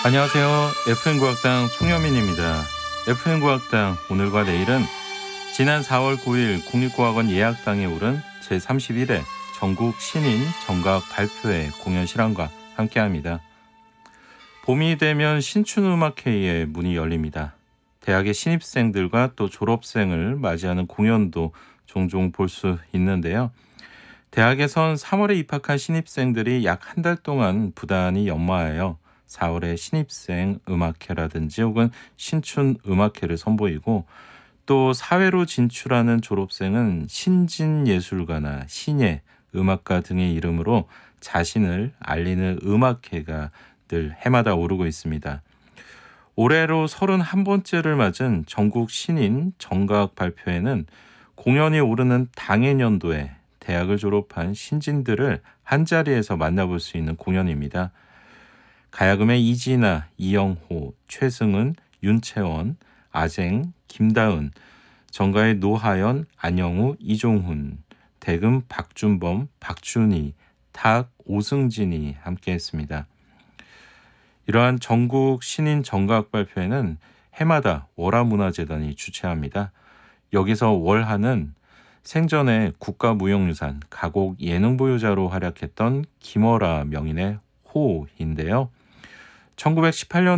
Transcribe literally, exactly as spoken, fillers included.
안녕하세요. 에프엠 국악당 송여민입니다. 에프엠 국악당 오늘과 내일은 지난 사월 구일 국립국악원 예약당에 오른 제삼십일 회 전국 신인 정각 발표회 공연 실황과 함께합니다. 봄이 되면 신춘음악회의 문이 열립니다. 대학의 신입생들과 또 졸업생을 맞이하는 공연도 종종 볼 수 있는데요. 대학에선 삼월에 입학한 신입생들이 약 한 달 동안 부단히 연마하여 사월에 신입생 음악회라든지 혹은 신춘 음악회를 선보이고, 또 사회로 진출하는 졸업생은 신진예술가나 신예 음악가 등의 이름으로 자신을 알리는 음악회가 늘 해마다 오르고 있습니다. 올해로 서른한 번째를 맞은 전국 신인 정각 발표회는 공연이 오르는 당해년도에 대학을 졸업한 신진들을 한자리에서 만나볼 수 있는 공연입니다. 가야금의 이진아, 이영호, 최승은, 윤채원, 아쟁, 김다은, 정가의 노하연, 안영우, 이종훈, 대금 박준범, 박준희, 탁 오승진이 함께했습니다. 이러한 전국 신인 정각 발표회는 해마다 월화문화재단이 주최합니다. 여기서 월화는 생전에 국가무형유산 가곡 예능보유자로 활약했던 김월아 명인의 호인데요. 천구백십팔 년